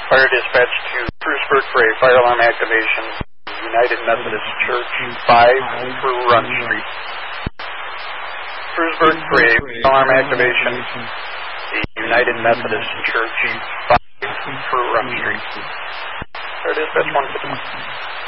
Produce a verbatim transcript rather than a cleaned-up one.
Fire dispatch to Spruceburg for a fire alarm activation. United Methodist Church, five for Run Street. Spruceburg for a fire alarm activation. The United Methodist Church, five for Run Street. Fire dispatch one fifty-one.